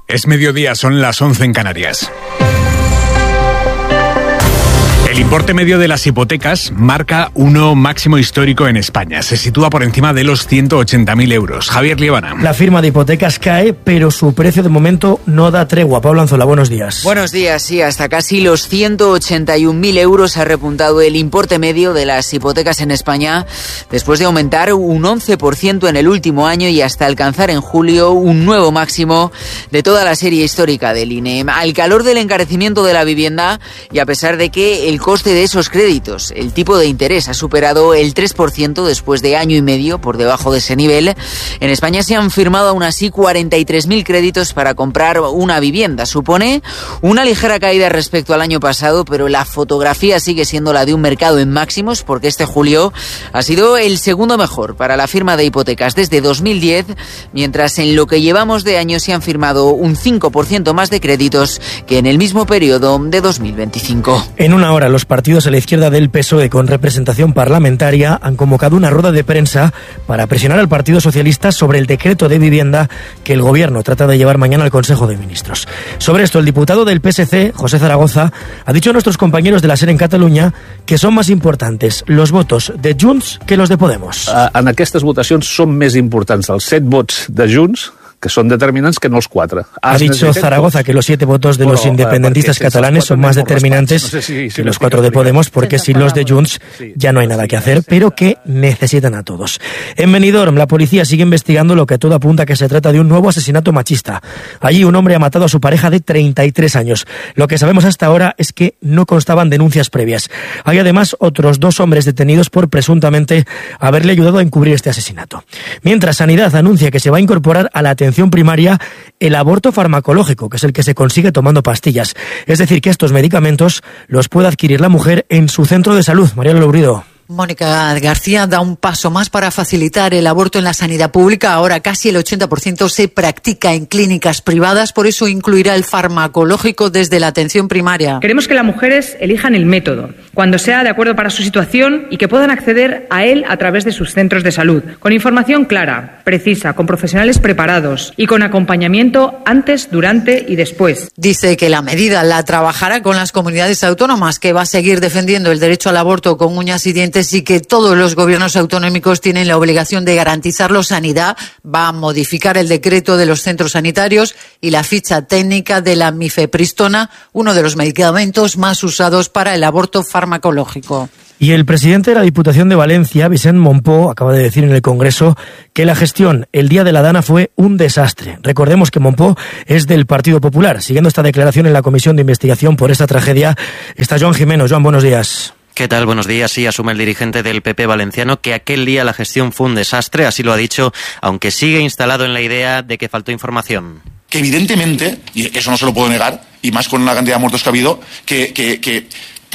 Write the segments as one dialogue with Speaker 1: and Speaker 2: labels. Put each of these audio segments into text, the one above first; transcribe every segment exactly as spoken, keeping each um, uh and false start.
Speaker 1: Es mediodía, son las once en Canarias. El importe medio de las hipotecas marca uno máximo histórico en España. Se sitúa por encima de los ciento ochenta mil euros. Javier Liebana.
Speaker 2: La firma de hipotecas cae, pero su precio de momento no da tregua. Pablo Anzola, buenos días.
Speaker 3: Buenos días, sí, hasta casi los ciento ochenta y un mil euros ha repuntado el importe medio de las hipotecas en España, después de aumentar un once por ciento en el último año y hasta alcanzar en julio un nuevo máximo de toda la serie histórica del I N E. Al calor del encarecimiento de la vivienda y a pesar de que el coste de esos créditos, el tipo de interés ha superado el tres por ciento después de año y medio por debajo de ese nivel, en España se han firmado aún así cuarenta y tres mil créditos para comprar una vivienda. Supone una ligera caída respecto al año pasado, pero la fotografía sigue siendo la de un mercado en máximos, porque este julio ha sido el segundo mejor para la firma de hipotecas desde dos mil diez, mientras en lo que llevamos de año se han firmado un cinco por ciento más de créditos que en el mismo periodo de dos mil veinticinco.
Speaker 2: En una hora, los partidos a la izquierda del P S O E con representación parlamentaria han convocado una rueda de prensa para presionar al Partido Socialista sobre el decreto de vivienda que el Gobierno trata de llevar mañana al Consejo de Ministros. Sobre esto, el diputado del P S C, José Zaragoza, ha dicho a nuestros compañeros de la SER en Catalunya que son más importantes los votos de Junts que los de Podemos.
Speaker 4: En aquestes votacions són més importants els set vots de Junts, que son determinantes, que no los cuatro.
Speaker 2: Ha dicho Zaragoza que los siete votos de los independentistas catalanes son más determinantes que los cuatro de Podemos, porque sin los de Junts ya no hay nada que hacer, pero que necesitan a todos. En Benidorm, la policía sigue investigando lo que todo apunta que se trata de un nuevo asesinato machista. Allí un hombre ha matado a su pareja de treinta y tres años. Lo que sabemos hasta ahora es que no constaban denuncias previas. Hay además otros dos hombres detenidos por presuntamente haberle ayudado a encubrir este asesinato. Mientras, Sanidad anuncia que se va a incorporar a la atención primaria el aborto farmacológico, que es el que se consigue tomando pastillas. Es decir, que estos medicamentos los puede adquirir la mujer en su centro de salud. Mariano Lourido.
Speaker 5: Mónica García da un paso más para facilitar el aborto en la sanidad pública. Ahora casi el ochenta por ciento se practica en clínicas privadas, por eso incluirá el farmacológico desde la atención primaria.
Speaker 6: Queremos que las mujeres elijan el método, cuando sea de acuerdo para su situación, y que puedan acceder a él a través de sus centros de salud, con información clara, precisa, con profesionales preparados y con acompañamiento antes, durante y después.
Speaker 5: Dice que la medida la trabajará con las comunidades autónomas, que va a seguir defendiendo el derecho al aborto con uñas y dientes, y que todos los gobiernos autonómicos tienen la obligación de garantizarlo. Sanidad va a modificar el decreto de los centros sanitarios y la ficha técnica de la mifepristona, uno de los medicamentos más usados para el aborto farmacológico.
Speaker 2: Y el presidente de la Diputación de Valencia, Vicent Mompó, acaba de decir en el Congreso que la gestión el día de la Dana fue un desastre. Recordemos que Mompó es del Partido Popular. Siguiendo esta declaración en la Comisión de Investigación por esta tragedia está Joan Jimeno. Joan, buenos días.
Speaker 7: ¿Qué tal? Buenos días. Sí, asume el dirigente del P P valenciano que aquel día la gestión fue un desastre, así lo ha dicho, aunque sigue instalado en la idea de que faltó información.
Speaker 8: Que evidentemente, y eso no se lo puedo negar, y más con la cantidad de muertos que ha habido, que... que, que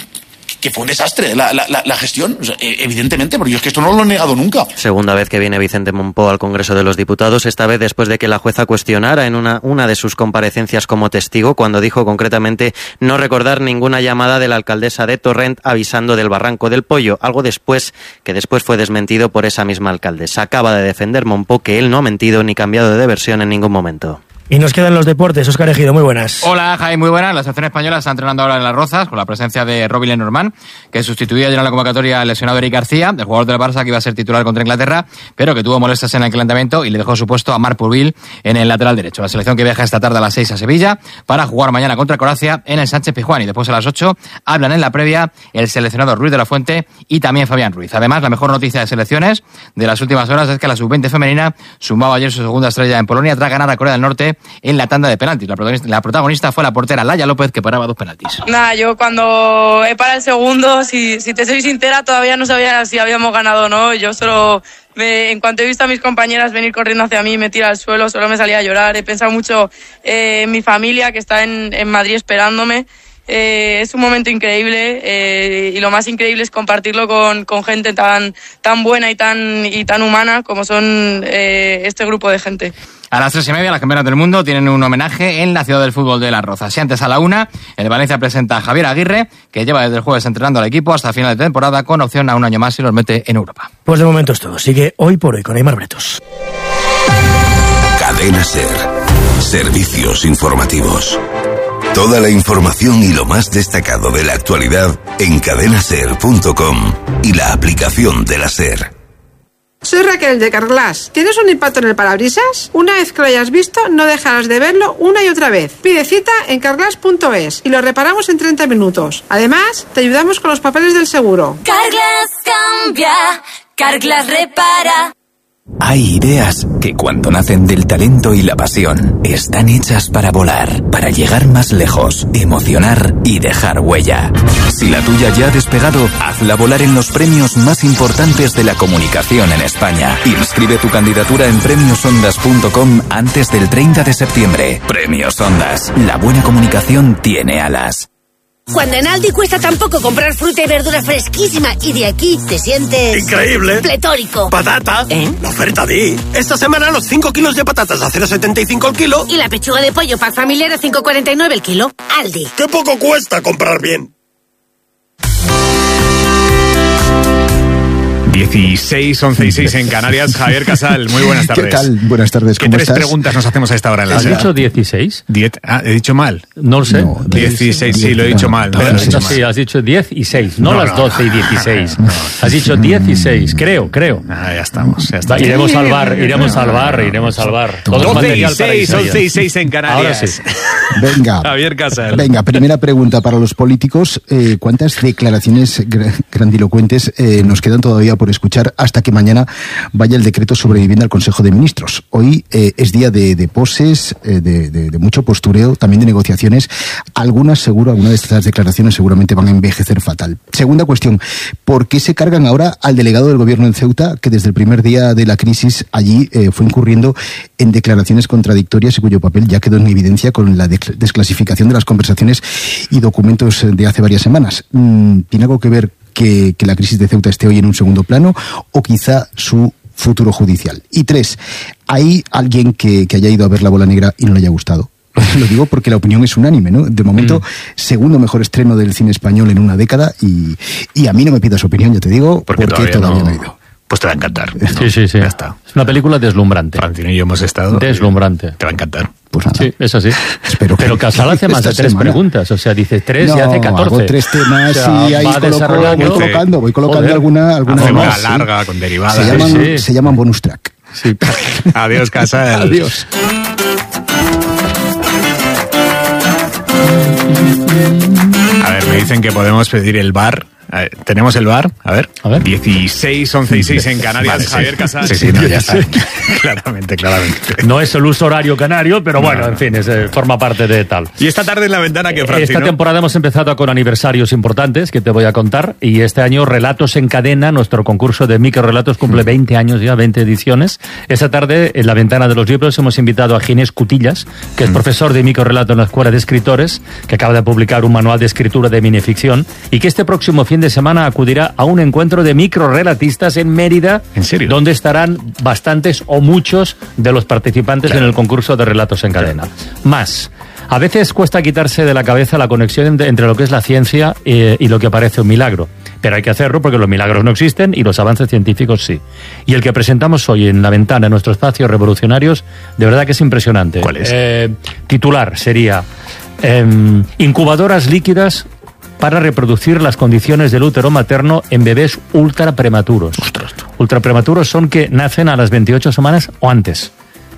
Speaker 8: que fue un desastre la, la, la gestión, o sea, evidentemente, porque yo es que esto no lo he negado nunca.
Speaker 7: Segunda vez que viene Vicente Mompó al Congreso de los Diputados, esta vez después de que la jueza cuestionara en una, una de sus comparecencias como testigo, cuando dijo concretamente no recordar ninguna llamada de la alcaldesa de Torrent avisando del Barranco del Pollo, algo después que después fue desmentido por esa misma alcaldesa. Acaba de defender Mompó que él no ha mentido ni cambiado de versión en ningún momento.
Speaker 2: Y nos quedan los deportes. Óscar Ejido, muy buenas.
Speaker 9: Hola, Jaime, muy buenas. La selección española está entrenando ahora en Las Rozas con la presencia de Robin Lenormand, que sustituía ayer en la convocatoria al lesionado Eric García, el jugador del Barça que iba a ser titular contra Inglaterra, pero que tuvo molestias en el calentamiento y le dejó su puesto a Marc Purville en el lateral derecho. La selección que viaja esta tarde a las seis a Sevilla para jugar mañana contra Croacia en el Sánchez Pizjuán, y después a las ocho hablan en la previa el seleccionador Ruiz de la Fuente y también Fabián Ruiz. Además, la mejor noticia de selecciones de las últimas horas es que la sub veinte femenina sumaba ayer su segunda estrella en Polonia tras ganar a Corea del Norte en la tanda de penaltis. La protagonista, la protagonista fue la portera Laia López, que paraba dos penaltis.
Speaker 10: Nada, yo cuando he parado el segundo, si, si te soy sincera, todavía no sabía si habíamos ganado o no. Yo solo, me, en cuanto he visto a mis compañeras venir corriendo hacia mí, me tira al suelo, solo me salía a llorar. He pensado mucho eh, en mi familia, que está en, en Madrid esperándome. Eh, es un momento increíble eh, y lo más increíble es compartirlo con, con gente tan, tan buena y tan, y tan humana como son eh, este grupo de gente.
Speaker 9: A las tres y media, las campeonas del mundo tienen un homenaje en la ciudad del fútbol de Las Rozas. Y antes, a la una, el Valencia presenta a Javier Aguirre, que lleva desde el jueves entrenando al equipo hasta final de temporada, con opción a un año más y los mete en Europa.
Speaker 2: Pues de momento es todo. Sigue Hoy por Hoy con Aimar Bretos.
Speaker 11: Cadena SER. Servicios informativos. Toda la información y lo más destacado de la actualidad en cadena ser punto com y la aplicación de la SER.
Speaker 12: Soy Raquel de Carglass. ¿Tienes un impacto en el parabrisas? Una vez que lo hayas visto, no dejarás de verlo una y otra vez. Pide cita en carglass punto es y lo reparamos en treinta minutos. Además, te ayudamos con los papeles del seguro.
Speaker 13: Carglass cambia, Carglass repara.
Speaker 14: Hay ideas que cuando nacen del talento y la pasión están hechas para volar, para llegar más lejos, emocionar y dejar huella. Si la tuya ya ha despegado, hazla volar en los premios más importantes de la comunicación en España. Inscribe tu candidatura en premios ondas punto com antes del treinta de septiembre. Premios Ondas. La buena comunicación tiene alas.
Speaker 15: Cuando en Aldi cuesta tan poco comprar fruta y verdura fresquísima y de aquí te sientes...
Speaker 16: ¡increíble!
Speaker 15: ¡Pletórico!
Speaker 16: ¡Patata!
Speaker 15: ¿Eh?
Speaker 16: La oferta D I. Esta semana los cinco kilos de patatas a cero coma setenta y cinco el kilo.
Speaker 15: Y la pechuga de pollo pack familiar a cinco coma cuarenta y nueve el kilo. Aldi.
Speaker 16: ¡Qué poco cuesta comprar bien!
Speaker 1: dieciséis, once y seis en Canarias. Javier Casal, muy buenas tardes.
Speaker 17: ¿Qué tal? Buenas tardes, ¿cómo
Speaker 1: ¿Qué tres
Speaker 17: estás?
Speaker 1: preguntas nos hacemos a esta hora en la
Speaker 18: ¿Has
Speaker 1: sala?
Speaker 18: dicho dieciséis?
Speaker 1: Diez, ah, ¿he dicho mal?
Speaker 18: No lo sé.
Speaker 17: No,
Speaker 1: dieciséis, sí, lo he dicho mal.
Speaker 18: No,
Speaker 1: lo he
Speaker 18: no,
Speaker 1: dicho
Speaker 18: no,
Speaker 1: mal.
Speaker 18: sí, has dicho diez y seis, no,
Speaker 1: No,
Speaker 18: las
Speaker 1: no,
Speaker 18: doce
Speaker 1: no.
Speaker 18: y dieciséis. Has dicho diez y seis, creo, creo.
Speaker 1: Ah, ya estamos, ya
Speaker 18: Va,
Speaker 1: estamos.
Speaker 18: iremos al bar, iremos al bar, iremos al bar. Todo es
Speaker 1: doce y
Speaker 18: material para
Speaker 1: seis,
Speaker 18: Isaías.
Speaker 1: once y seis en Canarias.
Speaker 18: Ahora sí.
Speaker 17: Venga.
Speaker 1: Javier Casal.
Speaker 17: Venga, primera pregunta para los políticos. Eh, ¿Cuántas declaraciones gra- grandilocuentes eh, nos quedan todavía por escuchar hasta que mañana vaya el decreto sobre vivienda al Consejo de Ministros? Hoy eh, es día de, de poses, eh, de, de, de mucho postureo, también de negociaciones. Algunas seguro, algunas de estas declaraciones seguramente van a envejecer fatal. Segunda cuestión, ¿por qué se cargan ahora al delegado del gobierno en Ceuta, que desde el primer día de la crisis allí eh, fue incurriendo en declaraciones contradictorias y cuyo papel ya quedó en evidencia con la de- desclasificación de las conversaciones y documentos de hace varias semanas? ¿Tiene algo que ver que, que la crisis de Ceuta esté hoy en un segundo plano o quizá su futuro judicial? Y tres, ¿hay alguien que, que haya ido a ver La Bola Negra y no le haya gustado? Lo digo porque la opinión es unánime, ¿no? De momento, mm. segundo mejor estreno del cine español en una década y, y a mí no me pidas opinión, ya te digo, porque, porque todavía, todavía no... no he ido.
Speaker 1: Pues te va a encantar.
Speaker 18: Sí, sí, sí.
Speaker 1: Ya está.
Speaker 18: Es una película deslumbrante.
Speaker 1: Francino y yo hemos estado.
Speaker 18: Deslumbrante.
Speaker 1: Te va a encantar.
Speaker 17: Pues nada.
Speaker 18: Sí, es así.
Speaker 17: Espero que
Speaker 18: Pero Casal hace más de tres semana. preguntas. O sea, dice tres
Speaker 17: no,
Speaker 18: y hace catorce.
Speaker 17: Hago tres temas o sea, y ahí coloco, voy colocando, voy colocando
Speaker 1: Joder.
Speaker 17: alguna, alguna
Speaker 1: Hace
Speaker 17: más,
Speaker 1: una larga, sí. Con derivadas.
Speaker 17: Se llaman,
Speaker 1: sí, sí.
Speaker 17: se llaman bonus track.
Speaker 18: Sí.
Speaker 1: Adiós, Casal.
Speaker 17: Adiós.
Speaker 1: A ver, me dicen que podemos pedir el bar. A ver, ¿tenemos el bar? A ver.
Speaker 18: A ver.
Speaker 1: dieciséis, once y seis en Canarias. Vale, Javier Casal.
Speaker 18: Sí, sí, no, ya está.
Speaker 1: claramente, claramente.
Speaker 18: No es el uso horario canario, pero bueno, no, no. en fin, es, eh, forma parte de tal.
Speaker 1: Y esta tarde en la ventana que Francino.
Speaker 18: Esta temporada hemos empezado con aniversarios importantes que te voy a contar. Y este año Relatos en Cadena, nuestro concurso de microrelatos, cumple veinte años ya, veinte ediciones. Esta tarde, en la ventana de los libros, hemos invitado a Ginés Cutillas, que es profesor de microrelato en la Escuela de Escritores, que acaba de publicar un manual de escritura de minificción y que este próximo fin de semana acudirá a un encuentro de microrelatistas en Mérida.
Speaker 1: ¿En serio?
Speaker 18: Donde estarán bastantes o muchos de los participantes claro. en el concurso de Relatos en Cadena. Claro. Más. A veces cuesta quitarse de la cabeza la conexión entre lo que es la ciencia eh, y lo que parece un milagro. Pero hay que hacerlo porque los milagros no existen y los avances científicos sí. Y el que presentamos hoy en la ventana, en nuestro espacio Revolucionarios, de verdad que es impresionante.
Speaker 1: ¿Cuál es?
Speaker 18: Eh, titular sería eh, Incubadoras líquidas para reproducir las condiciones del útero materno en bebés ultra prematuros.
Speaker 1: Ostras.
Speaker 18: Ultra prematuros son que nacen a las veintiocho semanas o antes.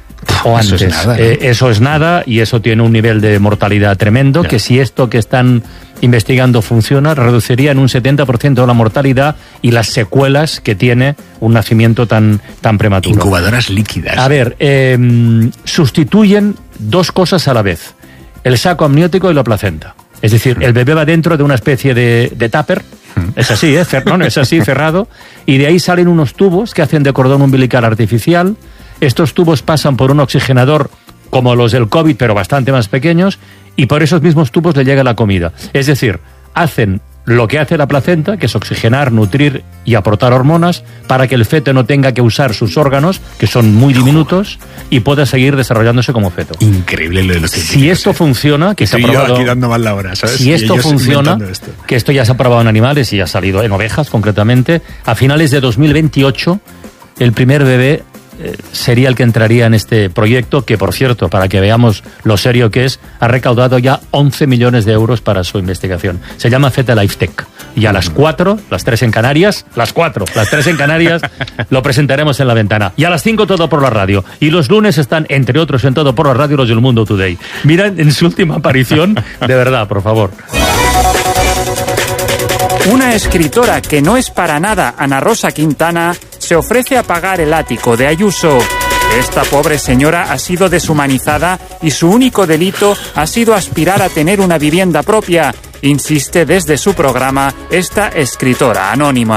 Speaker 18: O antes.
Speaker 1: Eso es nada, ¿no?
Speaker 18: eh, eso es nada y eso tiene un nivel de mortalidad tremendo, ya. Que si esto que están investigando funciona, reduciría en un setenta por ciento la mortalidad y las secuelas que tiene un nacimiento tan, tan prematuro.
Speaker 1: Incubadoras líquidas.
Speaker 18: A ver, eh, sustituyen dos cosas a la vez. El saco amniótico y la placenta. Es decir, el bebé va dentro de una especie de, de tupper, es así, ¿eh? Cer- no, no, es así, cerrado, y de ahí salen unos tubos que hacen de cordón umbilical artificial. Estos tubos pasan por un oxigenador como los del COVID, pero bastante más pequeños, y por esos mismos tubos le llega la comida. Es decir, hacen lo que hace la placenta, que es oxigenar, nutrir y aportar hormonas, para que el feto no tenga que usar sus órganos, que son muy diminutos, y pueda seguir desarrollándose como feto.
Speaker 1: Increíble lo de los científicos.
Speaker 18: Si esto funciona, que se ha probado...
Speaker 1: aquí dando mal la hora, ¿sabes?
Speaker 18: Si esto funciona,
Speaker 1: esto. que
Speaker 18: esto ya se ha probado en animales y ha salido en ovejas, concretamente, a finales de dos mil veintiocho, el primer bebé eh, sería el que entraría en este proyecto, que por cierto, para que veamos lo serio que es, ha recaudado ya once millones de euros para su investigación. Se llama Feta Life Tech. Y a las cuatro, las tres en Canarias, las cuatro, las tres en Canarias, lo presentaremos en La Ventana. Y a las cinco todo por la radio. Y los lunes están, entre otros, en todo por la radio, los del Mundo Today. Mira en su última aparición, de verdad, por favor.
Speaker 19: Una escritora que no es para nada Ana Rosa Quintana se ofrece a pagar el ático de Ayuso. Esta pobre señora ha sido deshumanizada y su único delito ha sido aspirar a tener una vivienda propia, insiste desde su programa esta escritora anónima.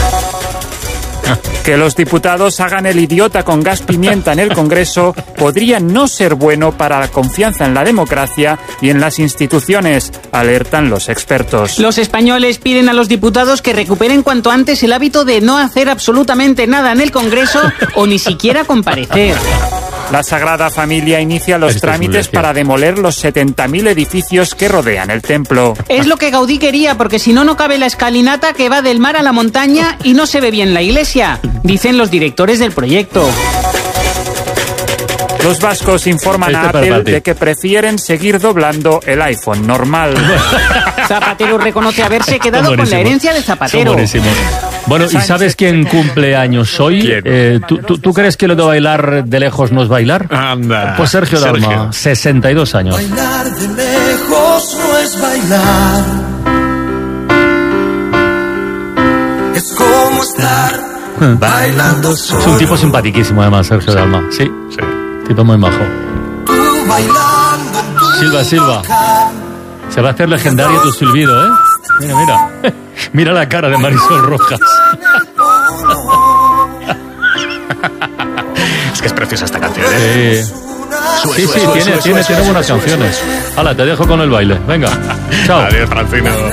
Speaker 19: Que los diputados hagan el idiota con gas pimienta en el Congreso podría no ser bueno para la confianza en la democracia y en las instituciones, alertan los expertos.
Speaker 20: Los españoles piden a los diputados que recuperen cuanto antes el hábito de no hacer absolutamente nada en el Congreso o ni siquiera comparecer.
Speaker 19: La Sagrada Familia inicia los
Speaker 18: Este
Speaker 19: trámites
Speaker 18: es
Speaker 19: para demoler los setenta mil edificios que rodean el templo.
Speaker 20: Es lo que Gaudí quería, porque si no, no cabe la escalinata que va del mar a la montaña y no se ve bien la iglesia, dicen los directores del proyecto.
Speaker 19: Los vascos informan a Apple de que prefieren seguir doblando el iPhone normal.
Speaker 20: Zapatero reconoce haberse quedado con la herencia de Zapatero.
Speaker 18: Bueno, ¿y sabes quién cumple años hoy? Eh, ¿tú, tú, ¿Tú crees que lo de bailar de lejos no es bailar?
Speaker 1: Anda.
Speaker 18: Pues Sergio
Speaker 1: Sergio.
Speaker 18: Dalma, sesenta y dos años.
Speaker 21: Bailar de lejos no es bailar. Es como estar bailando solo.
Speaker 18: Es un tipo simpaticísimo además, Sergio Dalma. Sí, sí. Tipo muy majo.
Speaker 21: Tú bailando en tu
Speaker 18: Silva, Silva. Se va a hacer legendario tu silbido, ¿eh? Mira, mira. Mira la cara de Marisol Rojas.
Speaker 1: Es que es preciosa esta canción, ¿eh?
Speaker 18: Sí. Sí, sí, tiene, tiene, tiene buenas canciones. Hala, te dejo con el baile. Venga, chao.
Speaker 1: Adiós, Francino.